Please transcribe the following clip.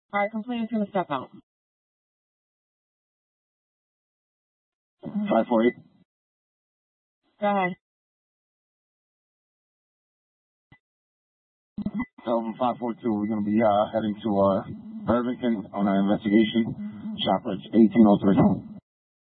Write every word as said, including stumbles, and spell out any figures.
All right, complainant's gonna step out. five four eight. Go ahead. Seven five four two. We're gonna be uh, heading to uh, Irvington on our investigation. Shoppers eighteen oh three.